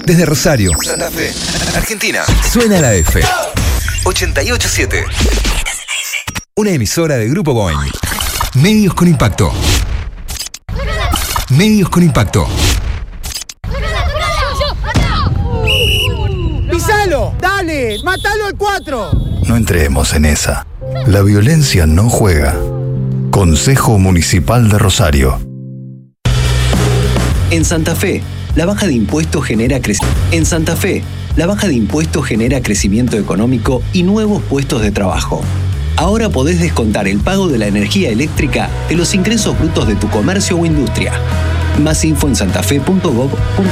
Desde Rosario, Santa Fe, Argentina, suena la F. 88.7. Una emisora de Grupo Boeing. Medios con impacto. Medios con impacto. ¡Pisalo! ¡Dale! ¡Matalo al 4! No entremos en esa. La violencia no juega. Consejo Municipal de Rosario. En Santa Fe, la baja de impuestos genera crecimiento económico y nuevos puestos de trabajo. Ahora podés descontar el pago de la energía eléctrica de los ingresos brutos de tu comercio o industria. Más info en santafe.gov.ar.